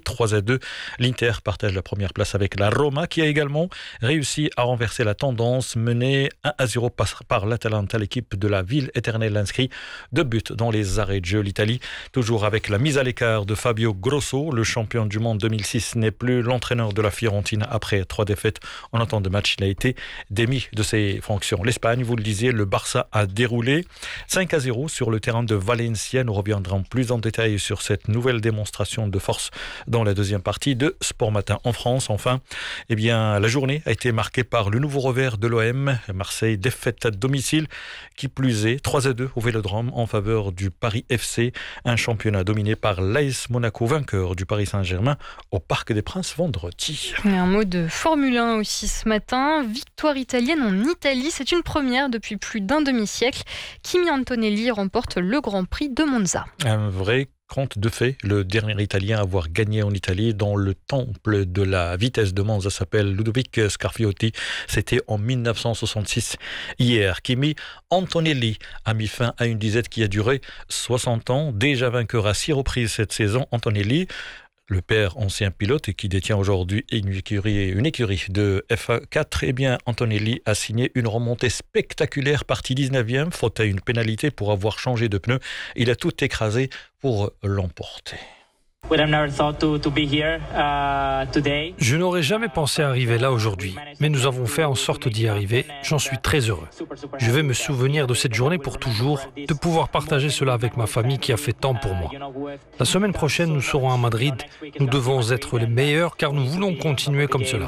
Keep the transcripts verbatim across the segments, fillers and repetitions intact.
trois à deux. L'Inter partage la première place avec la Roma qui a également réussi à renverser la tendance, menée un à zéro par, par l'Atalanta. L'équipe de la ville éternelle inscrit deux buts dans les arrêts de jeu. L'Italie, toujours avec la mise à l'écart de Fabio Grosso, le champion du monde deux mille six, n'est plus l'entraîneur de la Fiorentina après trois défaites en entente de match. Il a été démis de ses fonctions. L'Espagne, vous le disiez, le Barça a déroulé cinq à zéro sur le terrain de Valencia. Nous reviendrons plus en détail sur cette nouvelle démonstration de force dans la deuxième partie de Sport Matin. En France, enfin, eh bien, la journée a été marquée par le nouveau revers de l'O M. Marseille, défaite à domicile, qui plus est, trois à deux au Vélodrome en faveur du Paris F C. Un championnat dominé par l'A S Monaco, vainqueur du Paris Saint-Germain au Parc des Princes vendredi. Et un mot de Formule un aussi ce matin. Victoire italienne en Italie, c'est une première depuis plus d'un demi-siècle. Kimi Antonelli remporte le Grand Prix de Monza. Un vrai conte de fait, le dernier Italien à avoir gagné en Italie dans le temple de la vitesse de Monza s'appelle Ludovic Scarfiotti. C'était en dix-neuf cent soixante-six. Hier, Kimi Antonelli a mis fin à une disette qui a duré soixante ans. Déjà vainqueur à six reprises cette saison, Antonelli, le père ancien pilote et qui détient aujourd'hui une écurie, une écurie de F quatre, eh bien, Antonelli a signé une remontée spectaculaire, partie dix-neuvième, faute à une pénalité pour avoir changé de pneu. Il a tout écrasé pour l'emporter. Je n'aurais jamais pensé arriver là aujourd'hui, mais nous avons fait en sorte d'y arriver. J'en suis très heureux. Je vais me souvenir de cette journée pour toujours, de pouvoir partager cela avec ma famille qui a fait tant pour moi. La semaine prochaine, nous serons à Madrid. Nous devons être les meilleurs car nous voulons continuer comme cela.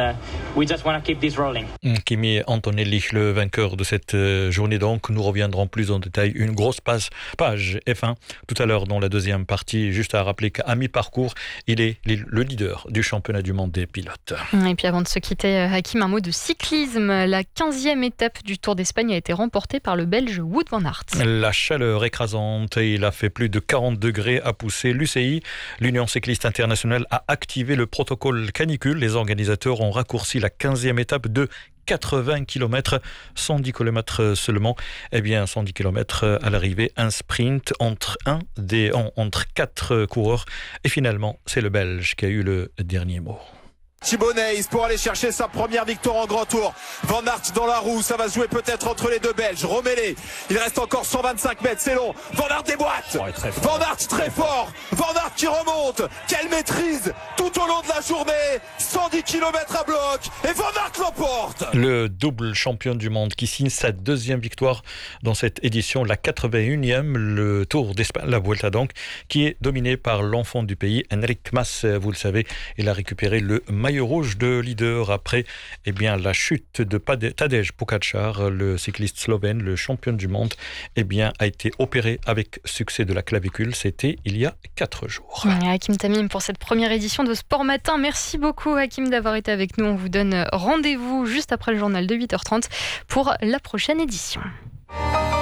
Kimi Antonelli, le vainqueur de cette journée donc. Nous reviendrons plus en détail. Une grosse page, page F un tout à l'heure dans la deuxième partie. Juste à rappeler qu'à mi-parcours, il est le leader du championnat du monde des pilotes. Et puis avant de se quitter, Hakim, un mot de cyclisme. La quinzième étape du Tour d'Espagne a été remportée par le Belge Wout van Aert. La chaleur écrasante, il a fait plus de quarante degrés à pousser. L'U C I, l'Union cycliste internationale, a activé le protocole canicule. Les organisateurs ont raccourci la quinzième étape de quatre-vingts kilomètres, cent dix kilomètres seulement. Eh bien, cent dix kilomètres à l'arrivée, un sprint entre un des, entre quatre coureurs. Et finalement, c'est le Belge qui a eu le dernier mot. Thibaut Neyss pour aller chercher sa première victoire en grand tour. Van Aert dans la roue, ça va se jouer peut-être entre les deux Belges. Romélé, il reste encore cent vingt-cinq mètres, c'est long. Van Aert déboîte. Oh, très Van Aert très fort. Van Aert qui remonte. Quelle maîtrise tout au long de la journée. cent dix kilomètres à bloc et Van Aert l'emporte. Le double champion du monde qui signe sa deuxième victoire dans cette édition, la quatre-vingt-unième, le Tour d'Espagne, la Vuelta donc, qui est dominé par l'enfant du pays, Enric Mas. Vous le savez, il a récupéré le maillot rouge de leader après eh bien, la chute de Tadej Pogačar, le cycliste slovène, le champion du monde, eh bien, a été opéré avec succès de la clavicule. C'était il y a quatre jours. Ouais, Hakim Tamim pour cette première édition de Sport Matin. Merci beaucoup Hakim d'avoir été avec nous. On vous donne rendez-vous juste après le journal de huit heures trente pour la prochaine édition.